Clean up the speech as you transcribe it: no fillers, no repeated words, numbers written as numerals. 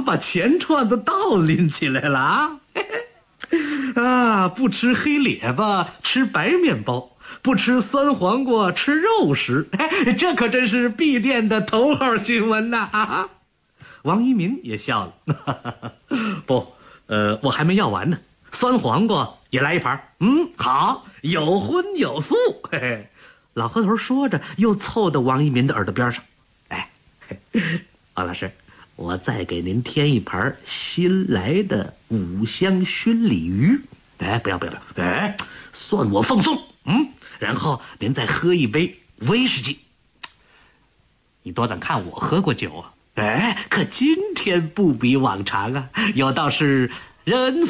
把钱串子倒拎起来了啊！啊，不吃黑列巴，吃白面包；不吃酸黄瓜，吃肉食。这可真是闭店的头号新闻呐！王一民也笑了。不，我还没要完呢。酸黄瓜也来一盘。好，有荤有素。嘿嘿，老何头说着，又凑到王一民的耳朵边上。哎，王老师，我再给您添一盘新来的五香熏鲤鱼。哎，不要，哎，算我奉送。然后您再喝一杯威士忌。你多咱看我喝过酒啊。哎，可今天不比往常啊，有道是人